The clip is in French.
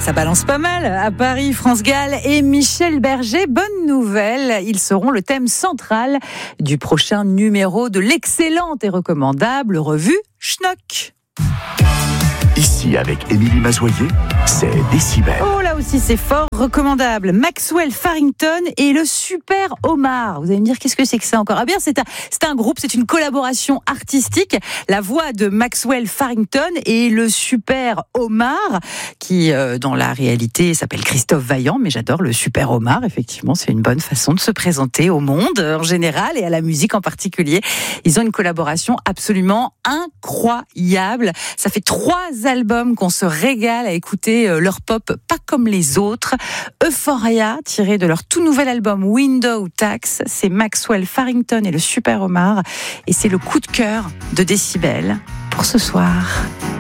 Ça balance pas mal à Paris, France Gall et Michel Berger. Bonne nouvelle, ils seront le thème central du prochain numéro de l'excellente et recommandable revue Schnock. Ici, avec Émilie Mazoyer, c'est Décibel. Oh, là aussi, c'est fort recommandable. Maxwell Farrington et le Super Omar. Vous allez me dire, qu'est-ce que c'est que ça encore ? Ah bien, c'est un groupe, c'est une collaboration artistique. La voix de Maxwell Farrington et le Super Omar, qui, dans la réalité, s'appelle Christophe Vaillant, mais j'adore le Super Omar. Effectivement, c'est une bonne façon de se présenter au monde en général et à la musique en particulier. Ils ont une collaboration absolument incroyable. Ça fait 3 albums qu'on se régale à écouter leur pop pas comme les autres. Euphoria, tiré de leur tout nouvel album Window Tax, c'est Maxwell Farrington et le Super Omar, et c'est le coup de cœur de Décibel pour ce soir.